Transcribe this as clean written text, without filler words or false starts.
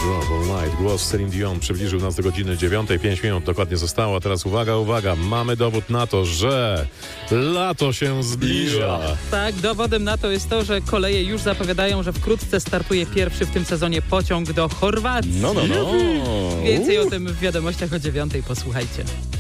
All Night. Głos Celine Dion przybliżył nas do godziny 9. 5 minut dokładnie zostało. A teraz uwaga. Mamy dowód na to, że lato się zbliża. Tak, dowodem na to jest to, że koleje już zapowiadają, że wkrótce startuje pierwszy w tym sezonie pociąg do Chorwacji. No. Więcej o tym w wiadomościach o 9. Posłuchajcie.